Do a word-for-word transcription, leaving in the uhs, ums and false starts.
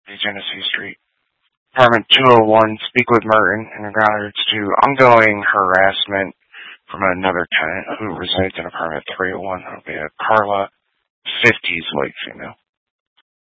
Genesee Street. Apartment two oh one, speak with Merton in regards to ongoing harassment from another tenant who resides in apartment three oh one. It'll be a Carla, fifties white female.